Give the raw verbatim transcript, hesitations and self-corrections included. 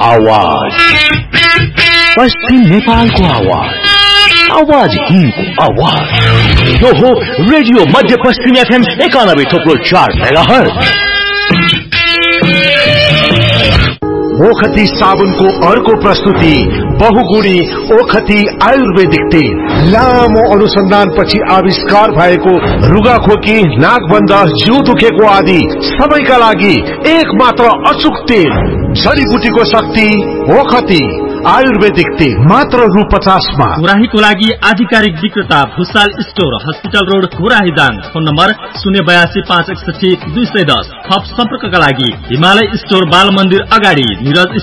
आवाज, पश्चिम नेपालको आवाज, आवाज हिन्दको आवाज। यो हो रेडियो मध्य पश्चिम एफएम एकानब्बे थोप्लो चार मेगाहर्ज। ओखती साबुनको अर्को प्रस्तुति बहुगुणी ओखती आयुर्वेदिक तेल। लामो अनुसन्धानपछि आविष्कार भएको रुगाखोकी, नाकबन्ध, जिउ दुखेको आदि सबैका लागि एक मात्र अचुक तेल। जडीबुटीको शक्ति ओखती आयुर्वेदिक तेल, मात्र रु पचासमा। घोराहीको लागि आधिकारिक विक्रेता Bhusal store, hospital road, Ghorahi Dang. Phone number शून्य बयासी पाँच एकसठी दुई सय दस। थप सम्पर्कका लागि हिमालय स्टोर, बाल मन्दिर अगाडि, निरज